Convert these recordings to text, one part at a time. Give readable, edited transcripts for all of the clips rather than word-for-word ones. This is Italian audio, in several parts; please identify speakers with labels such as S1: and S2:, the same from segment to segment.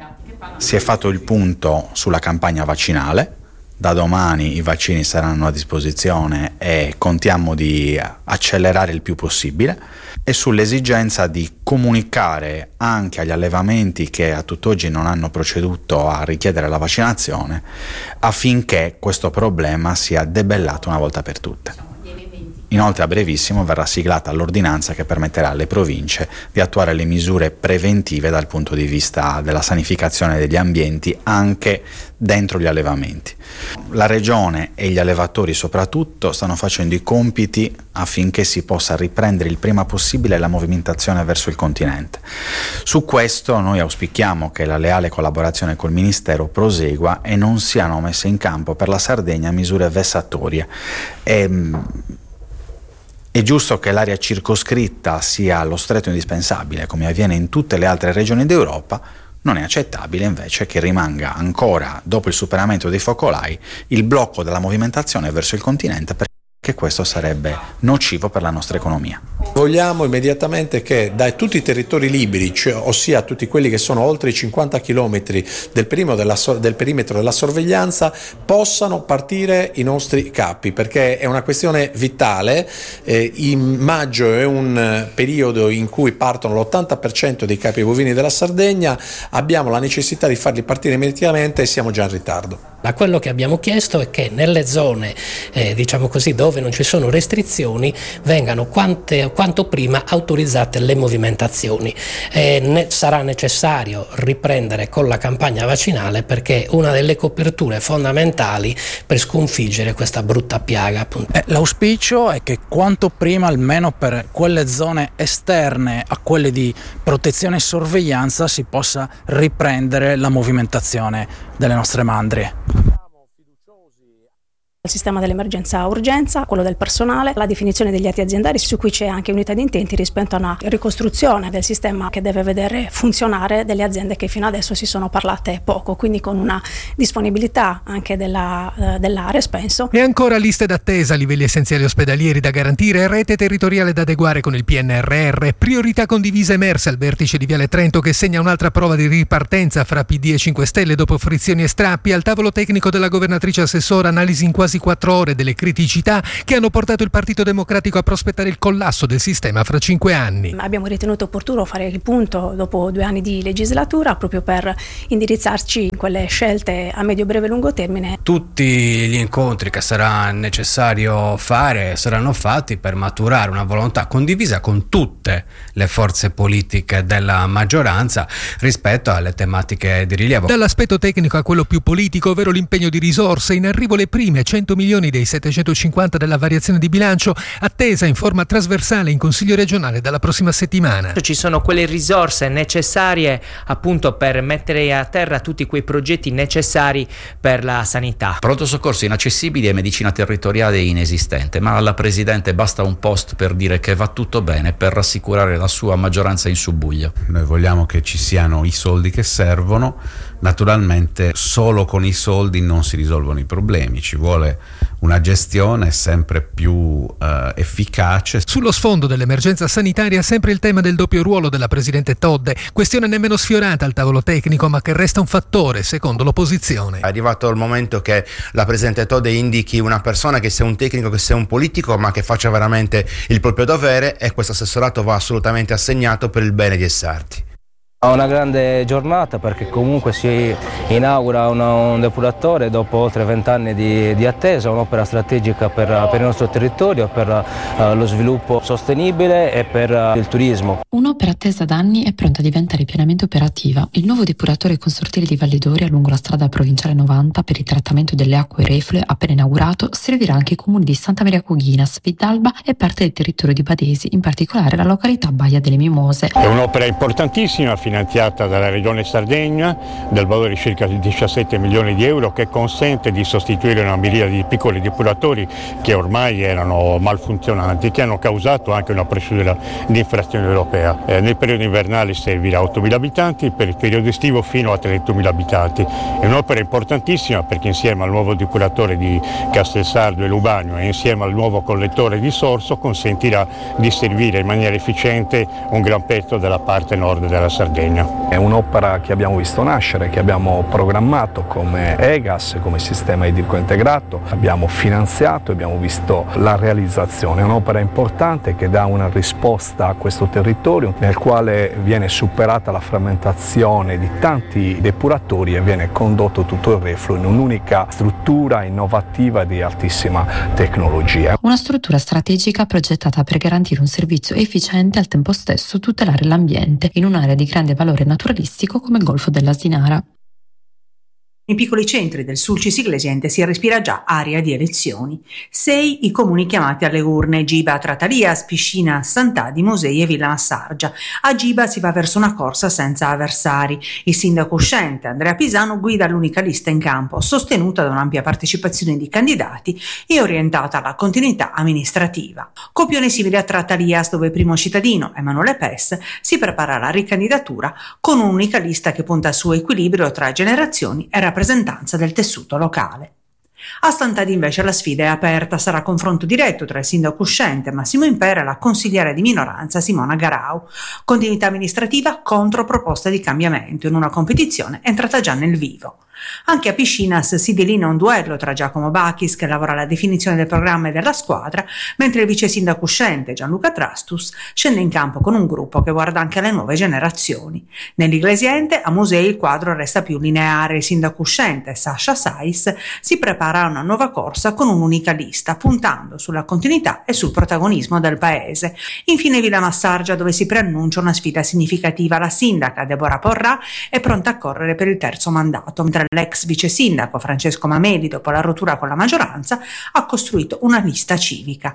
S1: Si è fatto il punto sulla campagna vaccinale. Da domani i vaccini saranno a disposizione e contiamo di accelerare il più possibile, e sull'esigenza di comunicare anche agli allevamenti che a tutt'oggi non hanno proceduto a richiedere la vaccinazione, affinché questo problema sia debellato una volta per tutte. Inoltre a brevissimo verrà siglata l'ordinanza che permetterà alle province di attuare le misure preventive dal punto di vista della sanificazione degli ambienti anche dentro gli allevamenti. La Regione e gli allevatori soprattutto stanno facendo i compiti affinché si possa riprendere il prima possibile la movimentazione verso il continente. Su questo noi auspichiamo che la leale collaborazione col Ministero prosegua e non siano messe in campo per la Sardegna misure vessatorie. È giusto che l'area circoscritta sia allo stretto indispensabile, come avviene in tutte le altre regioni d'Europa. Non è accettabile invece che rimanga ancora, dopo il superamento dei focolai, il blocco della movimentazione verso il continente, perché questo sarebbe nocivo per la nostra economia.
S2: Vogliamo immediatamente che da tutti i territori liberi, ossia tutti quelli che sono oltre i 50 km del perimetro della sorveglianza, possano partire i nostri capi, perché è una questione vitale. In maggio è un periodo in cui partono l'80% dei capi bovini della Sardegna, abbiamo la necessità di farli partire immediatamente e siamo già in ritardo.
S3: Quello che abbiamo chiesto è che nelle zone diciamo così, dove non ci sono restrizioni, vengano quanto prima autorizzate le movimentazioni. Sarà necessario riprendere con la campagna vaccinale, perché è una delle coperture fondamentali per sconfiggere questa brutta piaga.
S4: L'auspicio è che quanto prima, almeno per quelle zone esterne a quelle di protezione e sorveglianza, si possa riprendere la movimentazione delle nostre mandrie.
S5: Il sistema dell'emergenza-urgenza, quello del personale, la definizione degli atti aziendali, su cui c'è anche unità di intenti rispetto a una ricostruzione del sistema che deve vedere funzionare delle aziende che fino adesso si sono parlate poco, quindi con una disponibilità anche dell'Ares, penso.
S6: E ancora liste d'attesa, livelli essenziali ospedalieri da garantire, rete territoriale da adeguare con il PNRR, priorità condivisa emerse al vertice di Viale Trento, che segna un'altra prova di ripartenza fra PD e 5 Stelle dopo frizioni e strappi. Al tavolo tecnico della governatrice assessora, analisi in quasi 4 ore delle criticità che hanno portato il Partito Democratico a prospettare il collasso del sistema fra 5 anni.
S5: Abbiamo ritenuto opportuno fare il punto dopo 2 anni di legislatura, proprio per indirizzarci in quelle scelte a medio, breve e lungo termine.
S7: Tutti gli incontri che sarà necessario fare saranno fatti per maturare una volontà condivisa con tutte le forze politiche della maggioranza rispetto alle tematiche di rilievo.
S6: Dall'aspetto tecnico a quello più politico, ovvero l'impegno di risorse, in arrivo le prime 100 milioni dei 750 della variazione di bilancio, attesa in forma trasversale in Consiglio regionale dalla prossima settimana.
S8: Ci sono quelle risorse necessarie appunto per mettere a terra tutti quei progetti necessari per la sanità.
S9: Pronto soccorso inaccessibili e medicina territoriale inesistente, ma alla Presidente basta un post per dire che va tutto bene, per rassicurare la sua maggioranza in subbuglio.
S10: Noi vogliamo che ci siano i soldi che servono. Naturalmente solo con i soldi non si risolvono i problemi, ci vuole una gestione sempre più efficace.
S6: Sullo sfondo dell'emergenza sanitaria sempre il tema del doppio ruolo della Presidente Todde, questione nemmeno sfiorata al tavolo tecnico, ma che resta un fattore secondo l'opposizione.
S11: È arrivato il momento che la Presidente Todde indichi una persona che sia un tecnico, che sia un politico, ma che faccia veramente il proprio dovere, e questo assessorato va assolutamente assegnato per il bene di Sarti.
S12: Una grande giornata, perché comunque si inaugura un depuratore dopo oltre 20 anni di attesa, un'opera strategica per il nostro territorio, per lo sviluppo sostenibile e per il turismo.
S13: Un'opera attesa da anni è pronta a diventare pienamente operativa. Il nuovo depuratore consortile di Valle d'Oria lungo la strada provinciale 90 per il trattamento delle acque reflue, appena inaugurato, servirà anche i comuni di Santa Maria Coghinas, Vidalba e parte del territorio di Badesi, in particolare la località Baia delle Mimose.
S14: È un'opera importantissima, finanziata dalla Regione Sardegna, del valore di circa 17 milioni di euro, che consente di sostituire una miriade di piccoli depuratori che ormai erano malfunzionanti, che hanno causato anche una procedura di infrazione europea. Nel periodo invernale servirà 8.000 abitanti, per il periodo estivo fino a 31.000 abitanti. È un'opera importantissima perché insieme al nuovo depuratore di Castelsardo e Lubagno e insieme al nuovo collettore di Sorso consentirà di servire in maniera efficiente un gran pezzo della parte nord della Sardegna.
S15: Sardegna. È un'opera che abbiamo visto nascere, che abbiamo programmato come EGAS, come sistema idrico integrato, abbiamo finanziato e abbiamo visto la realizzazione. È un'opera importante che dà una risposta a questo territorio nel quale viene superata la frammentazione di tanti depuratori e viene condotto tutto il refluo in un'unica struttura innovativa di altissima tecnologia.
S13: Una struttura strategica progettata per garantire un servizio efficiente e al tempo stesso tutelare l'ambiente in un'area di grande valore naturalistico come il Golfo dell'Asinara.
S16: Nei piccoli centri del Sulcis Iglesiente si respira già aria di elezioni. 6 i comuni chiamati alle urne: Giba, Tratalias, Piscina, Sant'Adi, Mosei e Villa Massargia. A Giba si va verso una corsa senza avversari. Il sindaco uscente Andrea Pisano guida l'unica lista in campo, sostenuta da un'ampia partecipazione di candidati e orientata alla continuità amministrativa. Copione simile a Tratalias, dove il primo cittadino, Emanuele Pes, si prepara alla ricandidatura con un'unica lista che punta al suo equilibrio tra generazioni e rappresentanza del tessuto locale. A Sant'Adi invece la sfida è aperta, sarà confronto diretto tra il sindaco uscente Massimo Impera e la consigliera di minoranza Simona Garau. Continuità amministrativa contro proposta di cambiamento in una competizione entrata già nel vivo. Anche a Piscinas si delinea un duello tra Giacomo Bachis, che lavora alla definizione del programma e della squadra, mentre il vice sindaco uscente Gianluca Trastus scende in campo con un gruppo che guarda anche alle nuove generazioni. Nell'Iglesiente, a Musei, il quadro resta più lineare. Il sindaco uscente Sasha Sais si prepara a una nuova corsa con un'unica lista, puntando sulla continuità e sul protagonismo del paese. Infine Villa Massargia, dove si preannuncia una sfida significativa. La sindaca Deborah Porrà è pronta a correre per il terzo mandato, mentre l'ex vice sindaco Francesco Mameli, dopo la rottura con la maggioranza, ha costruito una lista civica.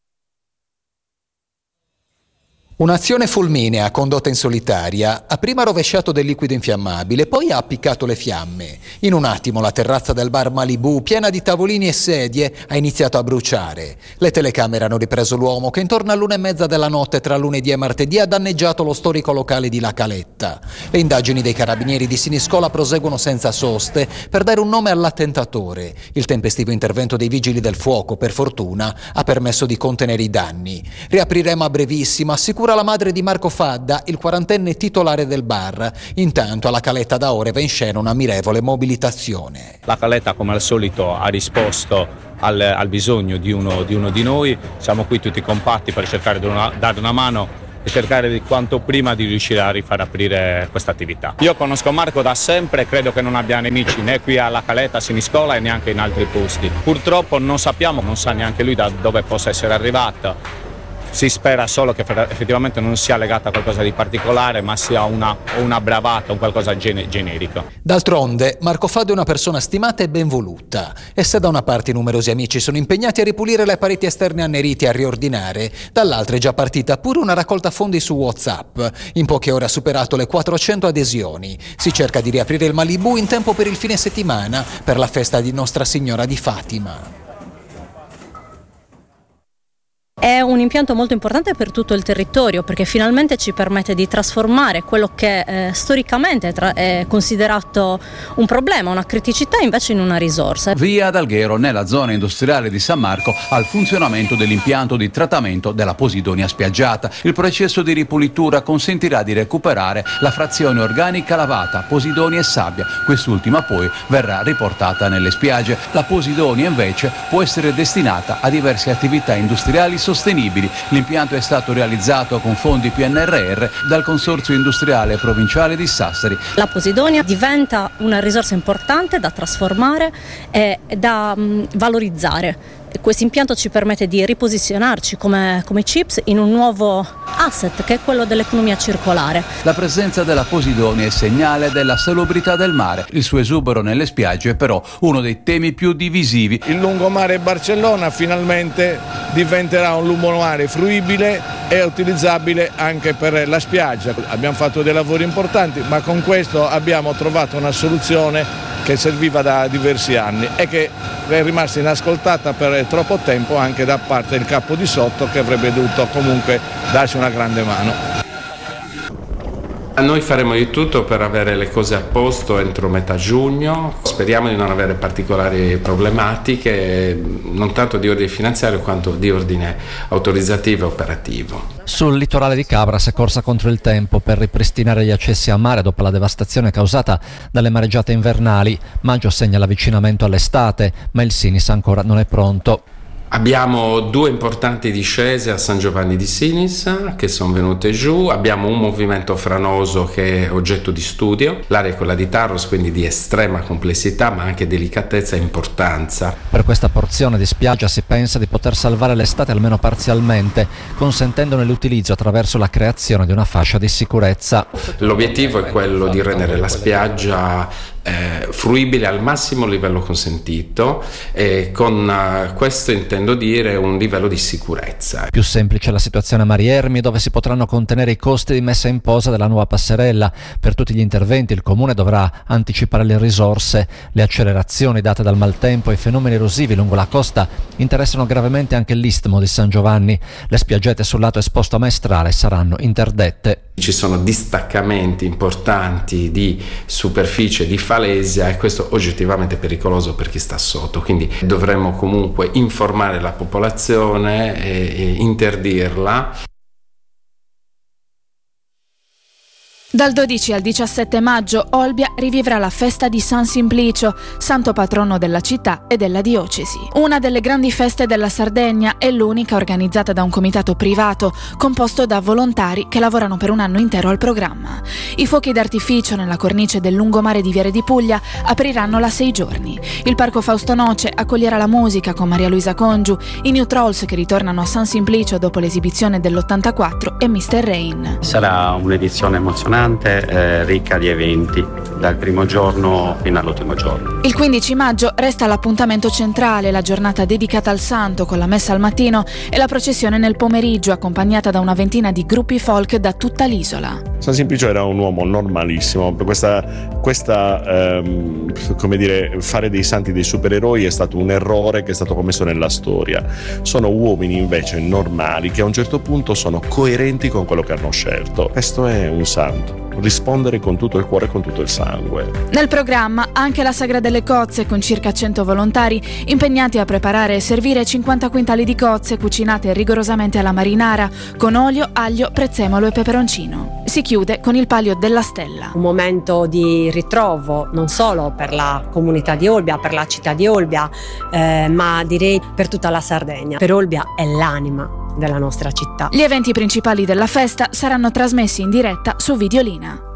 S17: Un'azione fulminea condotta in solitaria ha prima rovesciato del liquido infiammabile, poi ha appiccato le fiamme. In un attimo la terrazza del bar Malibu, piena di tavolini e sedie, ha iniziato a bruciare. Le telecamere hanno ripreso l'uomo che intorno all'1:30 della notte tra lunedì e martedì ha danneggiato lo storico locale di La Caletta. Le indagini dei carabinieri di Siniscola proseguono senza soste per dare un nome all'attentatore. Il tempestivo intervento dei vigili del fuoco, per fortuna, ha permesso di contenere i danni. Riapriremo a brevissimo, assicura la madre di Marco Fadda, il 40enne titolare del bar. Intanto alla Caletta da ore va in scena una mirevole mobilitazione.
S18: La Caletta, come al solito, ha risposto al bisogno di uno di noi. Siamo qui tutti compatti per cercare di dare una mano e cercare di quanto prima di riuscire a rifar aprire questa attività. Io conosco Marco da sempre, credo che non abbia nemici né qui alla Caletta, a Siniscola e neanche in altri posti. Purtroppo non sappiamo, non sa neanche lui da dove possa essere arrivato. Si spera solo che effettivamente non sia legata a qualcosa di particolare, ma sia una bravata, un qualcosa generico.
S17: D'altronde, Marco Fadda è una persona stimata e ben voluta. E se da una parte i numerosi amici sono impegnati a ripulire le pareti esterne annerite e a riordinare, dall'altra è già partita pure una raccolta fondi su WhatsApp. In poche ore ha superato le 400 adesioni. Si cerca di riaprire il Malibu in tempo per il fine settimana, per la festa di Nostra Signora di Fatima.
S19: È un impianto molto importante per tutto il territorio, perché finalmente ci permette di trasformare quello che storicamente è considerato un problema, una criticità, invece in una risorsa.
S20: Via ad Alghero, nella zona industriale di San Marco, al funzionamento dell'impianto di trattamento della posidonia spiaggiata. Il processo di ripulitura consentirà di recuperare la frazione organica lavata, posidonia e sabbia. Quest'ultima poi verrà riportata nelle spiagge. La posidonia invece può essere destinata a diverse attività industriali sostenibili. L'impianto è stato realizzato con fondi PNRR dal Consorzio Industriale Provinciale di Sassari.
S19: La posidonia diventa una risorsa importante da trasformare e da valorizzare. Questo impianto ci permette di riposizionarci come CIPS in un nuovo asset, che è quello dell'economia circolare.
S20: La presenza della posidonia è segnale della salubrità del mare. Il suo esubero nelle spiagge è però uno dei temi più divisivi.
S21: Il lungomare Barcellona finalmente diventerà un lungomare fruibile e utilizzabile anche per la spiaggia. Abbiamo fatto dei lavori importanti, ma con questo abbiamo trovato una soluzione che serviva da diversi anni e che è rimasta inascoltata per troppo tempo anche da parte del capo di sotto, che avrebbe dovuto comunque darci una grande mano.
S1: Noi faremo di tutto per avere le cose a posto entro metà giugno, speriamo di non avere particolari problematiche, non tanto di ordine finanziario quanto di ordine autorizzativo e operativo.
S22: Sul litorale di Cabra si è corsa contro il tempo per ripristinare gli accessi a mare dopo la devastazione causata dalle mareggiate invernali. Maggio segna l'avvicinamento all'estate, ma il Sinis ancora non è pronto.
S1: Abbiamo 2 importanti discese a San Giovanni di Sinis che sono venute giù, abbiamo un movimento franoso che è oggetto di studio, l'area è quella di Tarros, quindi di estrema complessità ma anche delicatezza e importanza.
S22: Per questa porzione di spiaggia si pensa di poter salvare l'estate almeno parzialmente, consentendone l'utilizzo attraverso la creazione di una fascia di sicurezza.
S1: L'obiettivo è quello di rendere la spiaggia fruibile al massimo livello consentito e con questo intendo dire un livello di sicurezza.
S22: Più semplice la situazione a Mariermi, dove si potranno contenere i costi di messa in posa della nuova passerella. Per tutti gli interventi il Comune dovrà anticipare le risorse. Le accelerazioni date dal maltempo e i fenomeni erosivi lungo la costa interessano gravemente anche l'Istmo di San Giovanni. Le spiaggette sul lato esposto a Maestrale saranno interdette.
S1: Ci sono distaccamenti importanti di superficie di falesia e questo oggettivamente è pericoloso per chi sta sotto, quindi dovremmo comunque informare la popolazione e interdirla.
S23: Dal 12 al 17 maggio Olbia rivivrà la festa di San Simplicio, santo patrono della città e della diocesi. Una delle grandi feste della Sardegna è l'unica organizzata da un comitato privato composto da volontari che lavorano per un anno intero al programma. I fuochi d'artificio nella cornice del lungomare di Viere di Puglia apriranno la 6 giorni. Il Parco Fausto Noce accoglierà la musica con Maria Luisa Congiu, i New Trolls che ritornano a San Simplicio dopo l'esibizione dell'84 e Mr. Rain.
S24: Sarà un'edizione emozionante, ricca di eventi dal primo giorno fino all'ultimo giorno.
S23: Il 15 maggio resta l'appuntamento centrale, la giornata dedicata al santo con la messa al mattino e la processione nel pomeriggio accompagnata da una ventina di gruppi folk da tutta l'isola.
S25: San Simplicio era un uomo normalissimo, questa come dire, fare dei santi dei supereroi è stato un errore che è stato commesso nella storia. Sono uomini invece normali che a un certo punto sono coerenti con quello che hanno scelto. Questo è un santo, rispondere con tutto il cuore e con tutto il sangue.
S23: Nel programma anche la Sagra delle Cozze con circa 100 volontari impegnati a preparare e servire 50 quintali di cozze cucinate rigorosamente alla marinara con olio, aglio, prezzemolo e peperoncino. Si chiude con il Palio della Stella.
S26: Un momento di ritrovo non solo per la comunità di Olbia, per la città di Olbia, ma direi per tutta la Sardegna. Per Olbia è l'anima della nostra città.
S23: Gli eventi principali della festa saranno trasmessi in diretta su Videolina.